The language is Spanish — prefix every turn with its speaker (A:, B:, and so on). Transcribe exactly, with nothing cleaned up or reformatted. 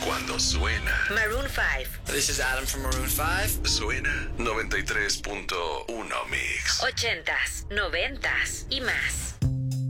A: cuando suena.
B: Maroon five.
C: This is Adam from Maroon five.
A: Suena noventa y tres punto uno Mix.
B: Ochentas, noventas y más.